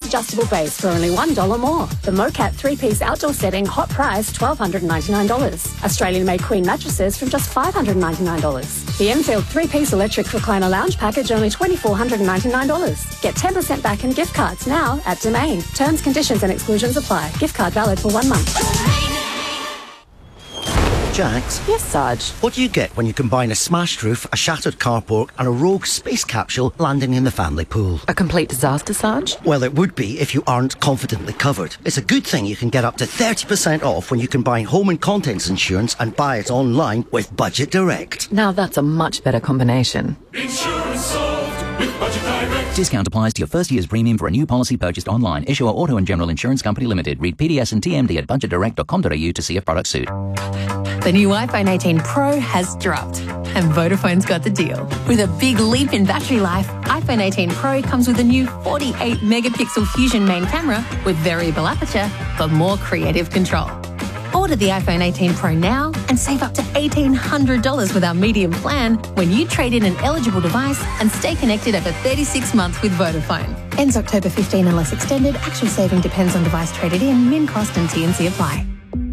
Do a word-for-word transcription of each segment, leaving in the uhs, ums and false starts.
adjustable base for only one dollar more. The Mocat three-piece outdoor setting, hot price one thousand two hundred ninety-nine dollars. Australian-made queen mattresses from just five hundred ninety-nine dollars. The Enfield three-piece electric recliner lounge package only two thousand four hundred ninety-nine dollars. Get ten percent back in gift cards now at Domain. Terms, conditions and exclusions apply. Gift card valid for one month. Jax? Yes, Sarge? What do you get when you combine a smashed roof, a shattered carport and a rogue space capsule landing in the family pool? A complete disaster, Sarge? Well, it would be if you aren't confidently covered. It's a good thing you can get up to thirty percent off when you combine home and contents insurance and buy it online with Budget Direct. Now that's a much better combination. Insurance solved with Budget Direct. Discount applies to your first year's premium for a new policy purchased online. Issuer Auto and General Insurance Company Limited. Read P D S and T M D at budget direct dot com dot a u to see if products suit. The new iPhone eighteen Pro has dropped, and Vodafone's got the deal. With a big leap in battery life, iPhone eighteen Pro comes with a new forty-eight megapixel Fusion main camera with variable aperture for more creative control. Order the iPhone eighteen Pro now and save up to eighteen hundred dollars with our medium plan when you trade in an eligible device and stay connected over thirty-six months with Vodafone. Ends October fifteenth unless extended. Actual saving depends on device traded in. Min cost and T and C apply.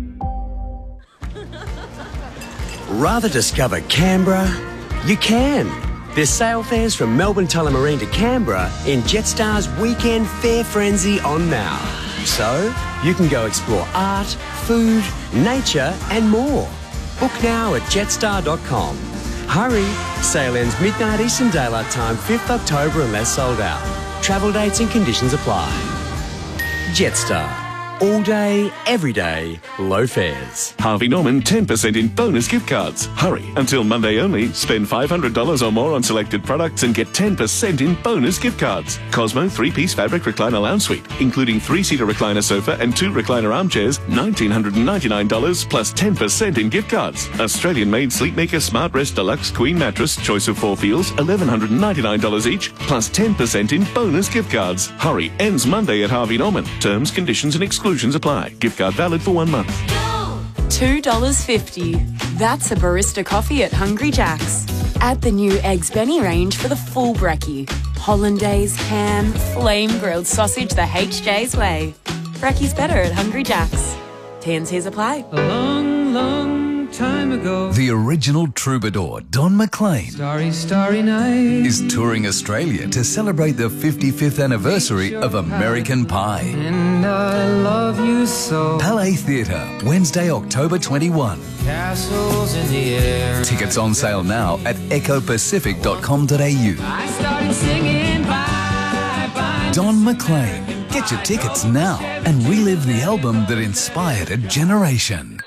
Rather discover Canberra? You can. There's sail fares from Melbourne Tullamarine to Canberra in Jetstar's Weekend Fair Frenzy on now. So you can go explore art, food, nature and more. Book now at jetstar dot com. Hurry, sale ends midnight Eastern Daylight Time, fifth October unless sold out. Travel dates and conditions apply. Jetstar. All day, every day, low fares. Harvey Norman ten percent in bonus gift cards. Hurry, until Monday only. Spend five hundred dollars or more on selected products and get ten percent in bonus gift cards. Cosmo three-piece fabric recliner lounge suite, including three-seater recliner sofa and two recliner armchairs, one thousand nine hundred ninety-nine dollars plus ten percent in gift cards. Australian-made Sleepmaker Smart Rest Deluxe Queen Mattress, choice of four feels, one thousand one hundred ninety-nine dollars each, plus ten percent in bonus gift cards. Hurry, ends Monday at Harvey Norman. Terms, conditions and exclusions apply. Gift card valid for one month. two dollars fifty. That's a barista coffee at Hungry Jack's. Add the new Eggs Benny range for the full brekkie. Hollandaise, ham, flame grilled sausage the H J's way. Brekkie's better at Hungry Jack's. T and C's apply. A long, long time ago, the original troubadour, Don McLean, starry, starry night, is touring Australia to celebrate the fifty-fifth anniversary of American Pie. And I love you so. Palais Theatre, Wednesday, October twenty-first. Castles in the air. Tickets on sale now at echo pacific dot com dot a u. I started singing bye, bye. Don McLean. Get your tickets now and relive the album that inspired a generation.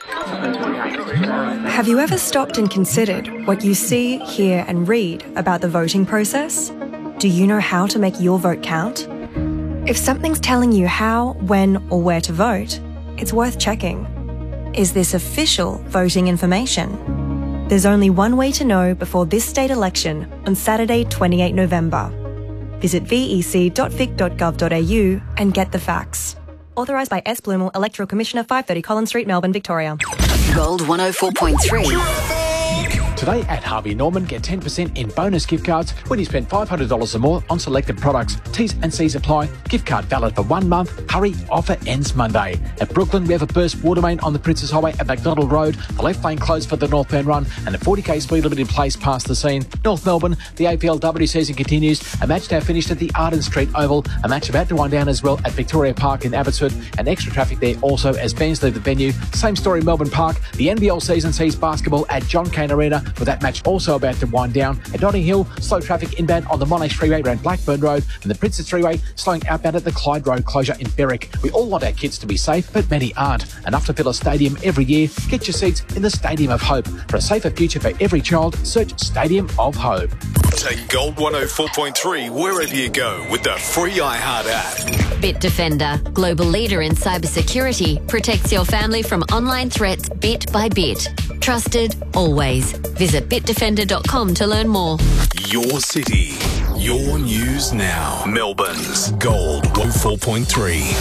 Have you ever stopped and considered what you see, hear and read about the voting process? Do you know how to make your vote count? If something's telling you how, when or where to vote, it's worth checking. Is this official voting information? There's only one way to know before this state election on Saturday, the twenty-eighth of November. Visit v e c dot vic dot gov dot a u and get the facts. Authorised by S. Blumel, Electoral Commissioner, five thirty Collins Street, Melbourne, Victoria. Gold one oh four point three. Today at Harvey Norman, get ten percent in bonus gift cards when you spend five hundred dollars or more on selected products. T's and C's apply. Gift card valid for one month. Hurry, offer ends Monday. At Brooklyn, we have a burst water main on the Princes Highway at McDonald Road. The left lane closed for the northbound run and the forty k speed limit in place past the scene. North Melbourne, the A P L W season continues. A match now finished at the Arden Street Oval. A match about to wind down as well at Victoria Park in Abbotsford. And extra traffic there also as fans leave the venue. Same story Melbourne Park. The N B L season sees basketball at John Cain Arena with that match also about to wind down. At Notting Hill, slow traffic inbound on the Monash Freeway around Blackburn Road and the Princess Freeway slowing outbound at the Clyde Road closure in Berwick. We all want our kids to be safe, but many aren't. Enough to fill a stadium every year. Get your seats in the Stadium of Hope. For a safer future for every child, search Stadium of Hope. Take Gold one oh four point three wherever you go with the free iHeart app. Bitdefender, global leader in cybersecurity, protects your family from online threats bit by bit. Trusted, always. Visit bit defender dot com to learn more. Your city, your news now. Melbourne's Gold one oh four point three.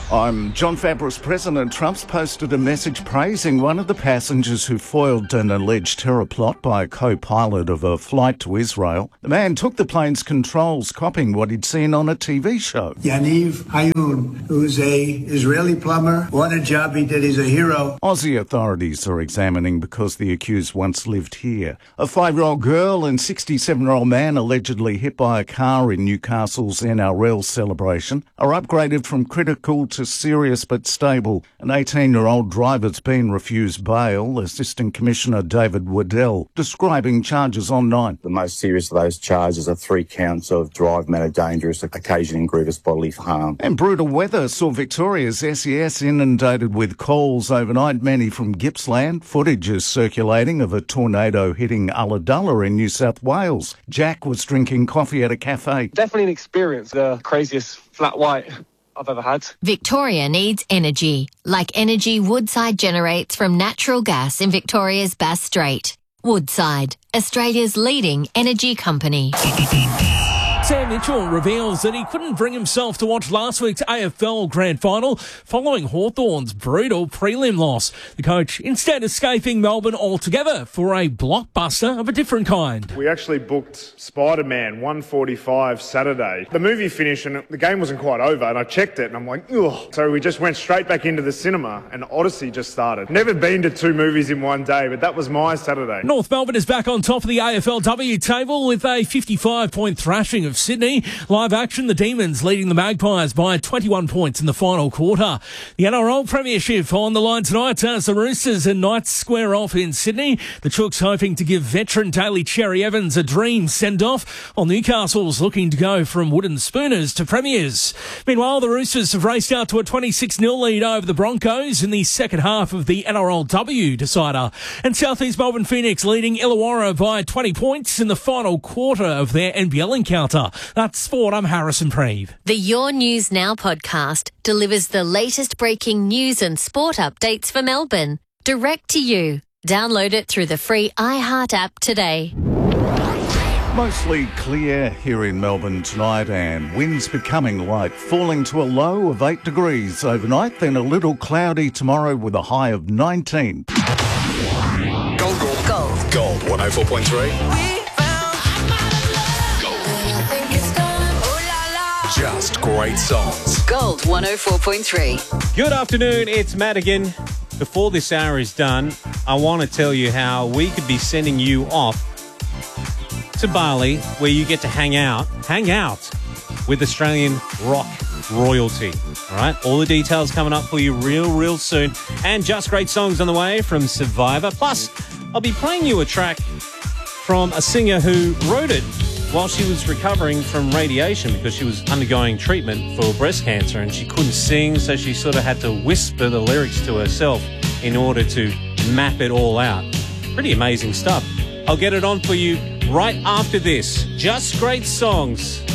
I'm John Fabris. President Trump's posted a message praising one of the passengers who foiled an alleged terror plot by a co-pilot of a flight to Israel. The man took the plane's controls, copying what he'd seen on a T V show. Yaniv Hayun, who's a Israeli plumber. What a job he did. He's a hero. Aussie authorities are examining because the accused once lived here. A five-year-old girl and sixty-seven-year-old man allegedly hit by a car in Newcastle's N R L celebration are upgraded from critical to serious but stable. An eighteen-year-old driver's been refused bail, Assistant Commissioner David Waddell describing charges online. The most serious of those charges are three counts of drive matter dangerous, occasioning grievous bodily harm. And brutal weather saw Victoria's S E S inundated with calls overnight, many from Gippsland. Footage is circulating of a tornado hitting Ulladulla in New South Wales. Jack was drinking coffee at a cafe. Definitely an experience, the craziest flat white I've ever had. Victoria needs energy, like energy Woodside generates from natural gas in Victoria's Bass Strait. Woodside, Australia's leading energy company. Sam Mitchell reveals that he couldn't bring himself to watch last week's A F L Grand Final following Hawthorn's brutal prelim loss. The coach instead escaping Melbourne altogether for a blockbuster of a different kind. We actually booked Spider-Man one forty-five Saturday. The movie finished and the game wasn't quite over, and I checked it and I'm like, ugh. So we just went straight back into the cinema and Odyssey just started. Never been to two movies in one day, but that was my Saturday. North Melbourne is back on top of the A F L W table with a fifty-five point thrashing of Sydney. Live action, the Demons leading the Magpies by twenty-one points in the final quarter. The N R L Premiership on the line tonight as the Roosters and Knights square off in Sydney. The Chooks hoping to give veteran Daly Cherry Evans a dream send-off, while Newcastle's looking to go from wooden spooners to premiers. Meanwhile, the Roosters have raced out to a twenty-six nil lead over the Broncos in the second half of the N R L W decider. And South East Melbourne Phoenix leading Illawarra by twenty points in the final quarter of their N B L encounter. That's sport. I'm Harrison Preeve. The Your News Now podcast delivers the latest breaking news and sport updates for Melbourne, direct to you. Download it through the free iHeart app today. Mostly clear here in Melbourne tonight, and winds becoming light, falling to a low of eight degrees overnight, then a little cloudy tomorrow with a high of nineteen. Gold, gold, gold. Gold one oh four point three. Just great songs. Gold one oh four point three. Good afternoon, it's Madigan. Before this hour is done, I want to tell you how we could be sending you off to Bali, where you get to hang out, hang out with Australian rock royalty. All right, all the details coming up for you real, real soon. And just great songs on the way from Survivor. Plus, I'll be playing you a track from a singer who wrote it while she was recovering from radiation because she was undergoing treatment for breast cancer and she couldn't sing, so she sort of had to whisper the lyrics to herself in order to map it all out. Pretty amazing stuff. I'll get it on for you right after this. Just great songs.